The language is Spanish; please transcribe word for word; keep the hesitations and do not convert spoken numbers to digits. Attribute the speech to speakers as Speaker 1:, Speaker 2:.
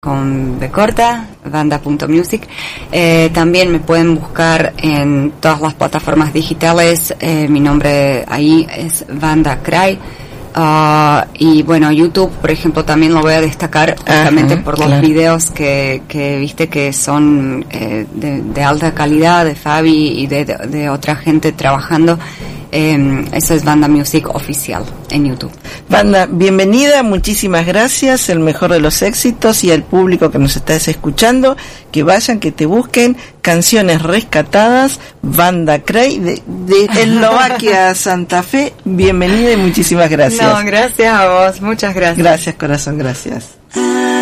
Speaker 1: con B corta, Vanda punto music. Eh, también me pueden buscar en todas las plataformas digitales. Eh, mi nombre ahí es Vanda Cray. Uh, y bueno, YouTube, por ejemplo, también lo voy a destacar justamente Ajá, por los claro. videos que, que viste que son eh, de, de alta calidad, de Fabi y de, de, de otra gente trabajando. Eh, eso es Vanda Music Oficial en YouTube.
Speaker 2: Vanda, bienvenida, muchísimas gracias, el mejor de los éxitos, y al público que nos está escuchando, que vayan, que te busquen canciones rescatadas, Vanda Cray de, de Eslovaquia, Santa Fe. Bienvenida y muchísimas gracias.
Speaker 1: No, gracias a vos, muchas gracias.
Speaker 2: Gracias, corazón, gracias.